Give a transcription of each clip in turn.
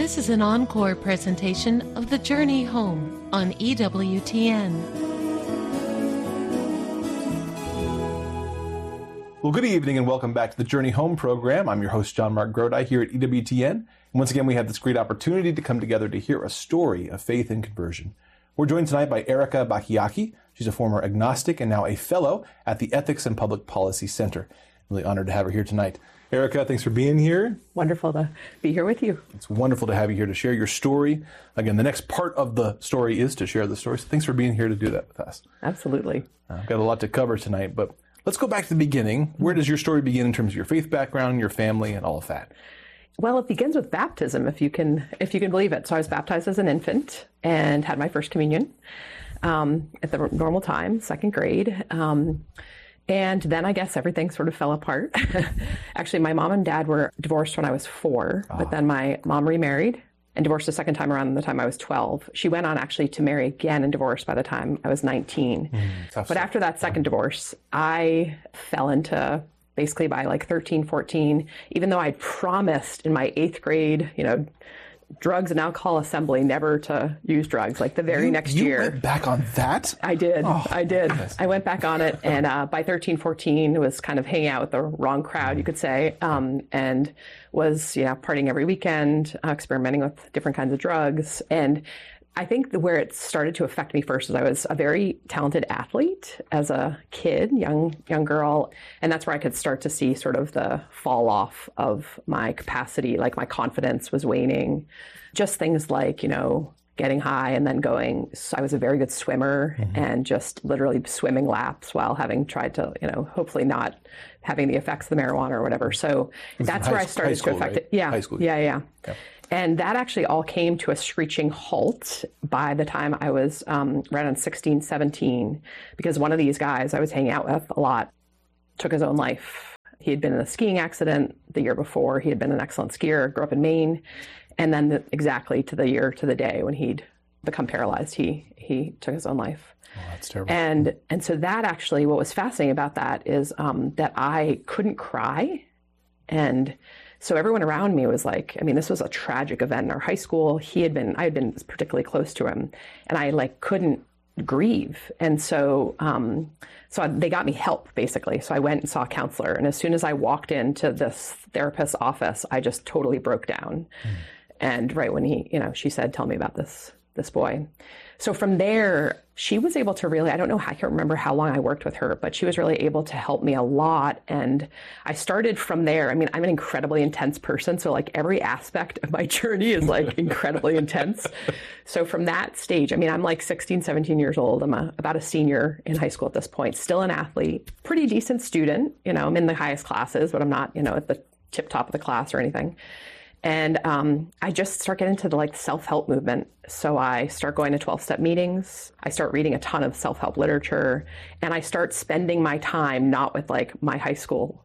This is an encore presentation of The Journey Home on EWTN. Well, good evening and welcome back to the Journey Home program. I'm your host, John Mark Grodi, here at EWTN. And once again, we have this great opportunity to come together to hear a story of faith and conversion. We're joined tonight by Erica Bachiochi. She's a former agnostic and now a fellow at the Ethics and Public Policy Center. Really honored to have her here tonight. Erica, thanks for being here. Wonderful to be here with you. It's wonderful to have you here to share your story. Again, the next part of the story is to share the story. So thanks for being here to do that with us. Absolutely. I've got a lot to cover tonight, but let's go back to the beginning. Where does your story begin in terms of your faith background, your family, and all of that? Well, it begins with baptism, if you can believe it. So I was baptized as an infant and had my first communion at the normal time, second grade. And then I guess everything sort of fell apart. Actually, my mom and dad were divorced when I was 4, but then my mom remarried and divorced a second time around the time I was 12. She went on actually to marry again and divorce by the time I was 19. But after that second divorce, I fell into basically by like 13, 14, even though I'd promised in my 8th grade, drugs and alcohol assembly, never to use drugs, like the very next year. You went back on that? I did. Goodness. I went back on it. And by 13, 14, was kind of hanging out with the wrong crowd, you could say, and was, partying every weekend, experimenting with different kinds of drugs. And I think where it started to affect me first is I was a very talented athlete as a kid, young girl, and that's where I could start to see sort of the fall off of my capacity, like my confidence was waning. Just things like, getting high and then going. So I was a very good swimmer and just literally swimming laps while having tried to, hopefully not having the effects of the marijuana or whatever. So that's where I started to affect it. Yeah. High school. Yeah. And that actually all came to a screeching halt by the time I was right on 16, 17, because one of these guys I was hanging out with a lot took his own life. He had been in a skiing accident the year before. He had been an excellent skier, grew up in Maine. And then exactly to the day when he'd become paralyzed, he took his own life. Oh, that's terrible. And so that actually, what was fascinating about that is that I couldn't cry. And so everyone around me was like, this was a tragic event in our high school. I had been particularly close to him, and I couldn't grieve. And so they got me help basically. So I went and saw a counselor. And as soon as I walked into this therapist's office, I just totally broke down. And right when she said, "Tell me about this boy." So from there, she was able to really, I can't remember how long I worked with her, but she was really able to help me a lot. And I started from there. I'm an incredibly intense person. So every aspect of my journey is incredibly intense. So from that stage, I'm 16, 17 years old. I'm about a senior in high school at this point, still an athlete, pretty decent student. I'm in the highest classes, but I'm not, at the tip top of the class or anything. And I just start getting into the self-help movement. So I start going to 12-step meetings. I start reading a ton of self-help literature, and I start spending my time not with my high school.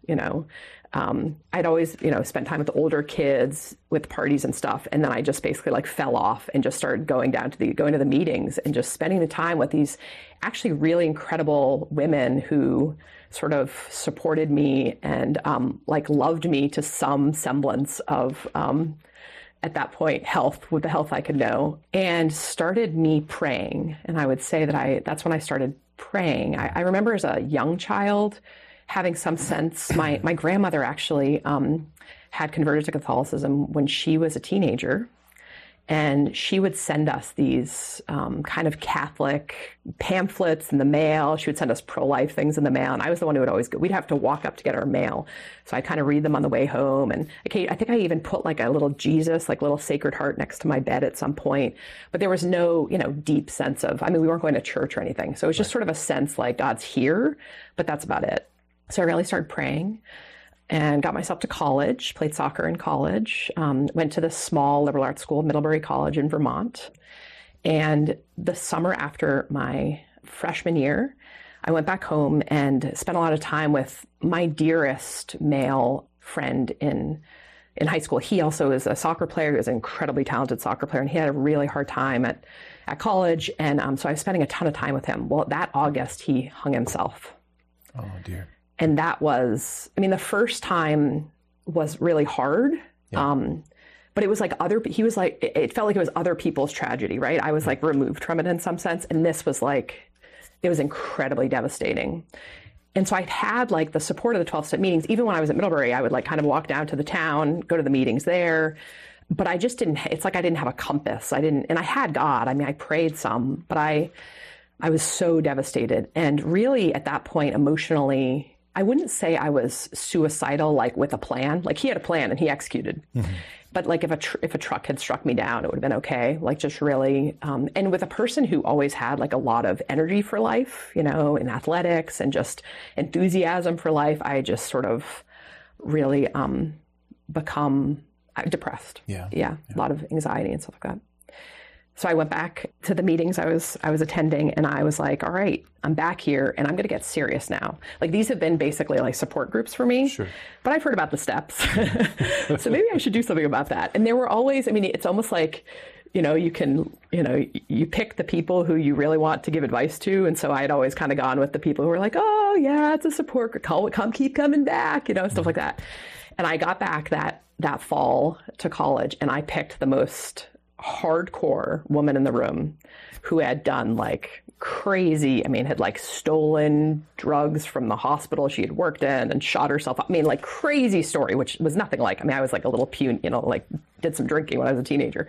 I'd always spent time with the older kids, with parties and stuff, and then I just basically fell off and just started going to the meetings and just spending the time with these actually really incredible women who sort of supported me and loved me to some semblance of at that point health, with the health I could know, and started me praying. And I would say that that's when I started praying. I remember as a young child having some sense. My grandmother actually had converted to Catholicism when she was a teenager. And she would send us these kind of Catholic pamphlets in the mail. She would send us pro-life things in the mail. And I was the one who would always go. We'd have to walk up to get our mail. So I'd kind of read them on the way home. And I think I even put a little Jesus, little Sacred Heart next to my bed at some point. But there was no, deep sense of, we weren't going to church or anything. So it was just sort of a sense God's here, but that's about it. So I really started praying. And got myself to college, played soccer in college, went to this small liberal arts school, Middlebury College in Vermont. And the summer after my freshman year, I went back home and spent a lot of time with my dearest male friend in high school. He also is a soccer player. He was an incredibly talented soccer player, and he had a really hard time at college. And so I was spending a ton of time with him. Well, that August, he hung himself. Oh, dear. And that was, the first time was really hard. Yeah. but it was like he was like, it felt like it was other people's tragedy, right? I was like removed from it in some sense. And this was like, it was incredibly devastating. And so I'd had like the support of the 12-step meetings. Even when I was at Middlebury, I would like kind of walk down to the town, go to the meetings there. But I just didn't, it's like I didn't have a compass. And I had God. I mean, I prayed some, but I was so devastated. And really at that point, emotionally, I wouldn't say I was suicidal, like with a plan. Like he had a plan and he executed. Mm-hmm. But like if a truck had struck me down, it would have been okay. Like just really, and with a person who always had like a lot of energy for life, you know, in athletics and just enthusiasm for life, I just sort of really become depressed. Yeah. A lot of anxiety and stuff like that. So I went back to the meetings I was attending, and I was like, all right, I'm back here and I'm going to get serious now. Like these have been basically like support groups for me, sure. But I've heard about the steps. So maybe I should do something about that. And there were always, I mean, it's almost like, you know, you pick the people who you really want to give advice to. And so I had always kind of gone with the people who were like, oh yeah, it's a support group, keep coming back, you know, stuff like that. And I got back that fall to college, and I picked the most hardcore woman in the room who had done like crazy, I mean, had like stolen drugs from the hospital she had worked in and shot herself. I mean, like crazy story, which was nothing like, I mean, I was like a little puny, you know, like did some drinking when I was a teenager.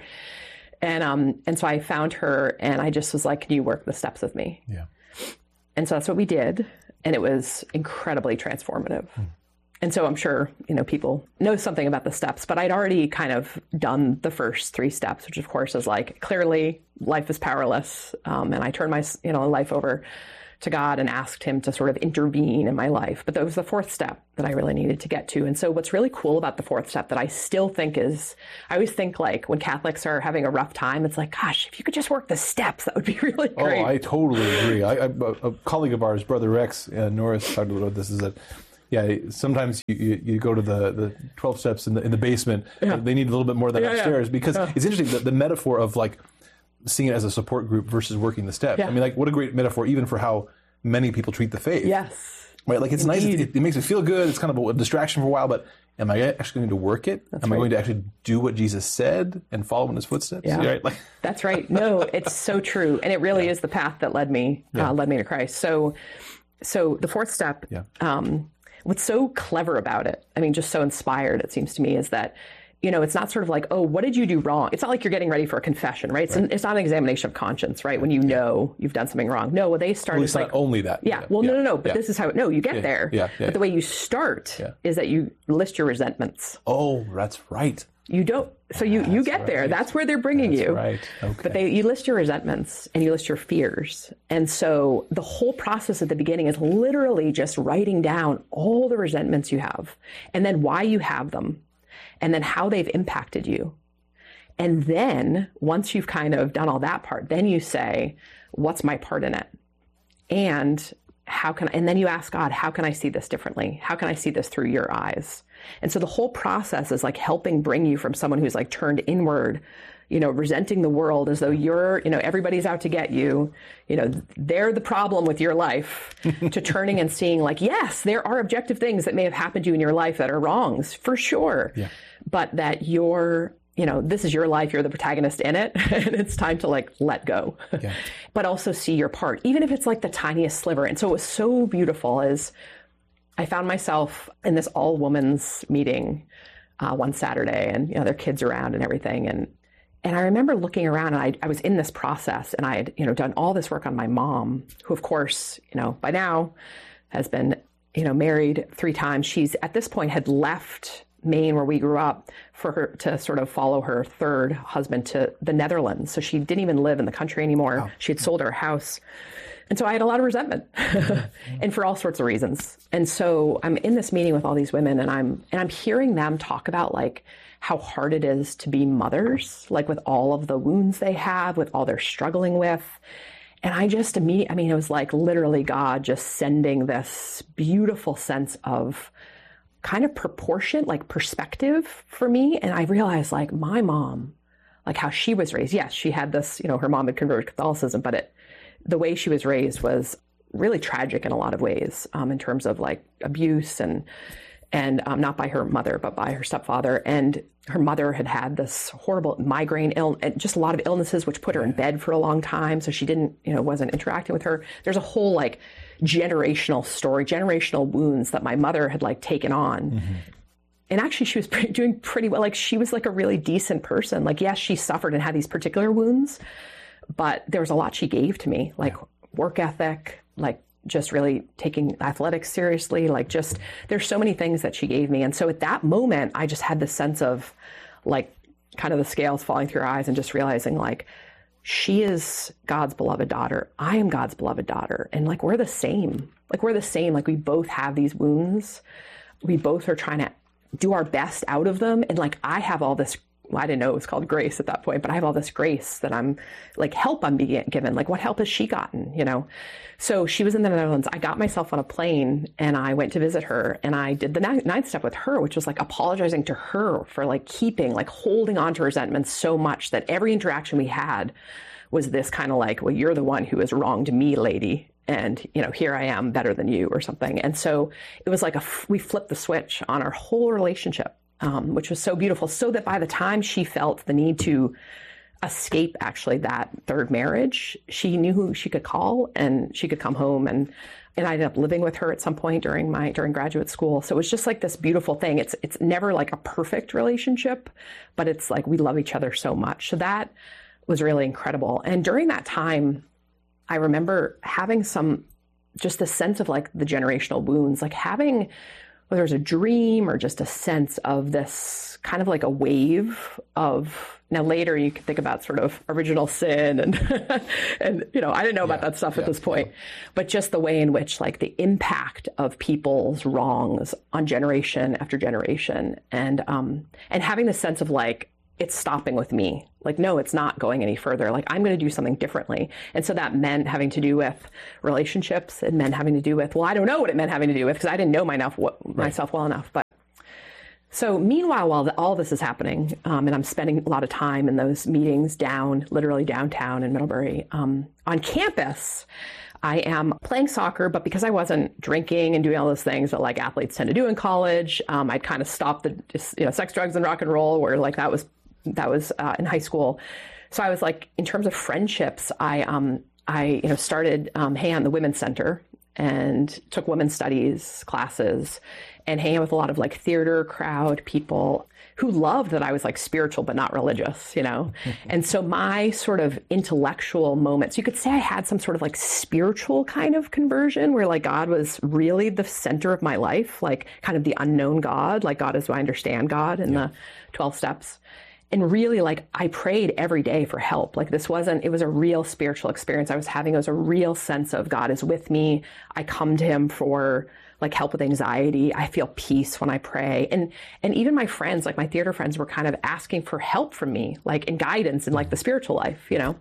And so I found her and I just was like, can you work the steps with me? Yeah. And so that's what we did. And it was incredibly transformative. And so I'm sure, you know, people know something about the steps, but I'd already kind of done the first 3 steps, which of course is like, clearly life is powerless. And I turned my, you know, life over to God and asked him to sort of intervene in my life. But that was the 4th step that I really needed to get to. And so what's really cool about the 4th step that I still think is, I always think like when Catholics are having a rough time, it's like, gosh, if you could just work the steps, that would be really great. Oh, I totally agree. A colleague of ours, Brother Rex Norris, talked about this, is that yeah, sometimes you go to the 12 steps in the basement. Yeah. They need a little bit more than upstairs because it's interesting, the metaphor of like seeing it as a support group versus working the steps. Yeah. I mean, like what a great metaphor even for how many people treat the faith. Yes. Right, like it's Indeed. Nice, it makes me feel good, it's kind of a distraction for a while, but am I actually going to work it? Am I going to actually do what Jesus said and follow in his footsteps? Yeah. Right? Like, that's right. No, it's so true. And it really is the path that led me to Christ. So the 4th step, what's so clever about it, I mean, just so inspired, it seems to me, is that, you know, it's not sort of like, oh, what did you do wrong? It's not like you're getting ready for a confession, right? It's not an examination of conscience, right? When you know you've done something wrong. No, well, they start it's like, not only that. Yeah, well, no, but this is how, you get there. But the way you start is that you list your resentments. Oh, that's right. You don't, so you get there. That's where they're bringing you. Right. Okay. But you list your resentments and you list your fears. And so the whole process at the beginning is literally just writing down all the resentments you have and then why you have them and then how they've impacted you. And then once you've kind of done all that part, then you say, what's my part in it? And and then you ask God, how can I see this differently? How can I see this through your eyes? And so the whole process is like helping bring you from someone who's like turned inward, you know, resenting the world as though you're, you know, everybody's out to get you, you know, they're the problem with your life, to turning and seeing like, yes, there are objective things that may have happened to you in your life that are wrongs, for sure. Yeah. But that you're, you know, this is your life, you're the protagonist in it, and it's time to like let go. Yeah. But also see your part, even if it's like the tiniest sliver. And so what was so beautiful is I found myself in this all women's meeting one Saturday, and, you know, their kids around and everything. And I remember looking around, and I was in this process, and I had, you know, done all this work on my mom, who of course, you know, by now has been, you know, married 3 times. She's at this point had left Maine, where we grew up, for her to sort of follow her 3rd husband to the Netherlands. So she didn't even live in the country anymore. Wow. She had sold her house. And so I had a lot of resentment and for all sorts of reasons. And so I'm in this meeting with all these women, and I'm hearing them talk about like how hard it is to be mothers, like with all of the wounds they have, with all they're struggling with. And I just immediately, I mean, it was like literally God just sending this beautiful sense of kind of proportion, like perspective for me. And I realized like my mom, like how she was raised. Yes, she had this, you know, her mom had converted to Catholicism, but the way she was raised was really tragic in a lot of ways, in terms of like abuse. And and not by her mother, but by her stepfather. And her mother had this horrible migraine and just a lot of illnesses, which put her in bed for a long time. So she didn't, wasn't interacting with her. There's a whole like generational story, generational wounds that my mother had like taken on. Mm-hmm. And actually she was doing pretty well. Like she was like a really decent person. Like, yes, she suffered and had these particular wounds, but there was a lot she gave to me, like work ethic, like just really taking athletics seriously, like just, there's so many things that she gave me. And so at that moment, I just had this sense of like kind of the scales falling through her eyes and just realizing like, she is God's beloved daughter. I am God's beloved daughter. And like, we're the same. Like we both have these wounds. We both are trying to do our best out of them. And like, I have all this, I didn't know it was called grace at that point, but I have all this grace that I'm like, help I'm being given. Like, what help has she gotten, So she was in the Netherlands. I got myself on a plane and I went to visit her, and I did the ninth step with her, which was like apologizing to her for like holding on to resentment so much that every interaction we had was this kind of like, well, you're the one who has wronged me, lady. And, here I am better than you or something. And so it was like we flipped the switch on our whole relationship. Which was so beautiful, so that by the time she felt the need to escape actually that third marriage, she knew who she could call and she could come home. And I ended up living with her at some point during graduate school. So it was just like this beautiful thing. It's never like a perfect relationship, but it's like we love each other so much. So that was really incredible. And during that time, I remember having just this sense of like the generational wounds, like having, whether it was a dream or just a sense of this kind of like a wave of, now later you can think about sort of original sin and, and, I didn't know about that stuff at this point, but just the way in which like the impact of people's wrongs on generation after generation and having the sense of like, it's stopping with me. Like, no, it's not going any further. Like, I'm going to do something differently. And so that meant having to do with relationships. It meant having to do with, well, I don't know what it meant having to do with because I didn't know myself well enough. But so meanwhile, while all this is happening, and I'm spending a lot of time in those meetings literally downtown in Middlebury, on campus, I am playing soccer, but because I wasn't drinking and doing all those things that like athletes tend to do in college, I'd kind of stopped the sex, drugs, and rock and roll, where like that was in high school. So I was like, in terms of friendships, I started hanging out in the Women's Center and took women's studies classes and hanging out with a lot of like theater crowd people who loved that I was like spiritual but not religious, And so my sort of intellectual moments, you could say I had some sort of like spiritual kind of conversion where like God was really the center of my life, like kind of the unknown God, like God as I understand God in the 12 steps. And really, like, I prayed every day for help. Like, it was a real spiritual experience I was having. It was a real sense of God is with me. I come to him for like help with anxiety. I feel peace when I pray. And even my friends, like my theater friends, were kind of asking for help from me, like in guidance in like the spiritual life, And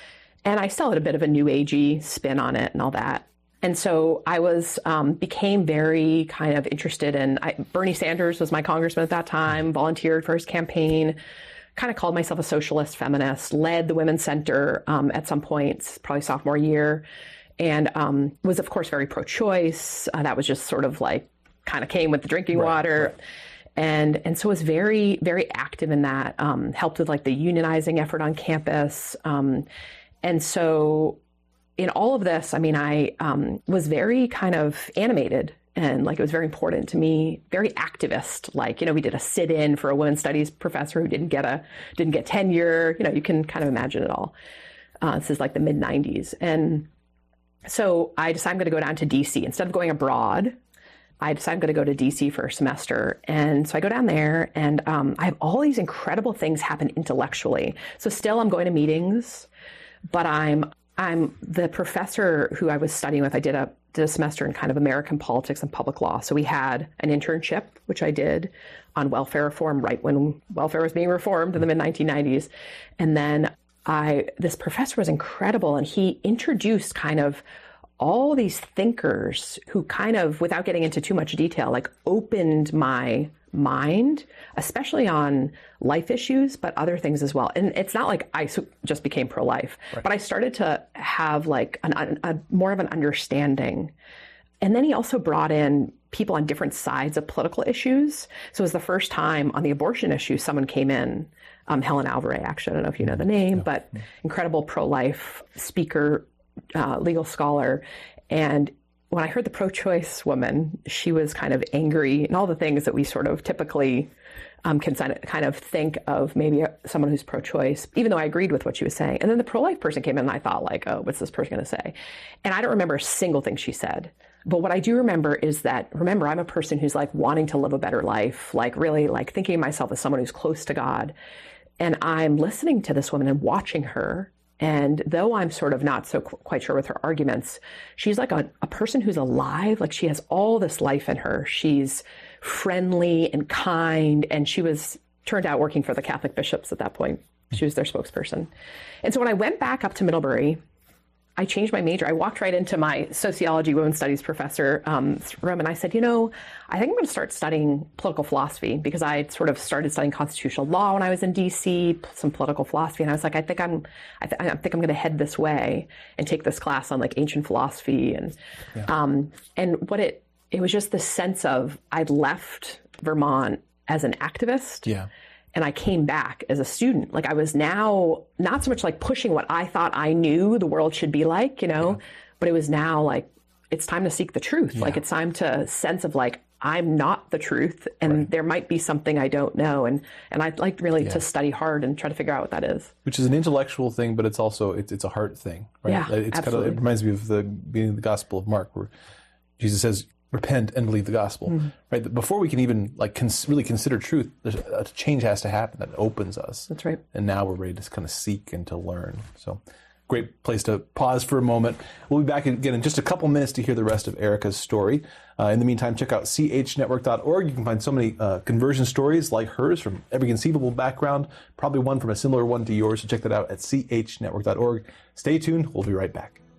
I still had a bit of a new agey spin on it and all that. And so I became very kind of interested in, Bernie Sanders was my congressman at that time, volunteered for his campaign, kind of called myself a socialist feminist, led the Women's Center at some point, probably sophomore year, and was, of course, very pro-choice. That was just sort of like, kind of came with the drinking water. Right. And so was very, very active in that, helped with like the unionizing effort on campus. And so in all of this, I was very kind of animated and like it was very important to me, very activist. Like, we did a sit-in for a women's studies professor who didn't get tenure. You can kind of imagine it all. This is like the mid-90s. And so I decided I'm going to go down to DC. Instead of going abroad, I decided I'm going to go to DC for a semester. And so I go down there and I have all these incredible things happen intellectually. So still I'm going to meetings, but I'm the professor who I was studying with. I did a semester in kind of American politics and public law. So we had an internship, which I did on welfare reform right when welfare was being reformed in the mid-1990s. And then this professor was incredible, and he introduced kind of all these thinkers who kind of, without getting into too much detail, like opened my mind, especially on life issues, but other things as well. And it's not like I just became pro-life, right, but I started to have like a more of an understanding And then he also brought in people on different sides of political issues. So it was the first time on the abortion issue someone came in, Helen Alvarez, actually, I don't know if you know the name, but incredible pro-life speaker, legal scholar. And when I heard the pro-choice woman, she was kind of angry and all the things that we sort of typically can kind of think of maybe someone who's pro-choice, even though I agreed with what she was saying. And then the pro-life person came in and I thought like, oh, what's this person going to say? And I don't remember a single thing she said. But what I do remember is that, remember, I'm a person who's like wanting to live a better life, like really like thinking of myself as someone who's close to God. And I'm listening to this woman and watching her. And though I'm sort of not so quite sure with her arguments, she's like a person who's alive. Like she has all this life in her. She's friendly and kind. And she was turned out working for the Catholic bishops at that point. She was their spokesperson. And so when I went back up to Middlebury, I changed my major. I walked right into my sociology, women's studies professor room, and I said, I think I'm going to start studying political philosophy because I sort of started studying constitutional law when I was in D.C., some political philosophy, and I was like, I think I'm going to head this way and take this class on like ancient philosophy, and what it was just this sense of I'd left Vermont as an activist. Yeah. And I came back as a student. Like I was now not so much like pushing what I thought I knew the world should be like, but it was now like, it's time to seek the truth. Yeah. Like it's time to sense of like, I'm not the truth and there might be something I don't know. And I'd like really to study hard and try to figure out what that is. Which is an intellectual thing, but it's also, it's a heart thing, right? Yeah, it's absolutely. It reminds me of the beginning of the Gospel of Mark where Jesus says, repent and believe the gospel, right? Before we can even like really consider truth, there's a change has to happen that opens us. That's right. And now we're ready to kind of seek and to learn. So great place to pause for a moment. We'll be back again in just a couple minutes to hear the rest of Erica's story. In the meantime, check out chnetwork.org. You can find so many conversion stories like hers from every conceivable background, probably one from a similar one to yours. So check that out at chnetwork.org. Stay tuned. We'll be right back.